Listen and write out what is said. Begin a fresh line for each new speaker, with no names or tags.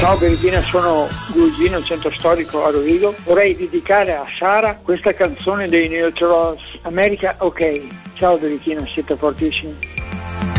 Ciao Berichina, sono Guigino, centro storico a Rovigo. Vorrei dedicare a Sara questa canzone dei Neutros, America OK. Ciao Berichina, siete fortissimi.